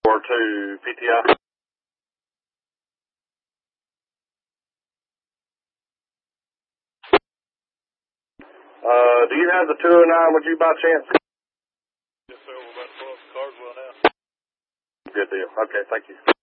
Or to PTI. Do you have the 209 with you by chance? Yes, sir. We're about to pull up the Carswell now. Good deal. Okay, thank you.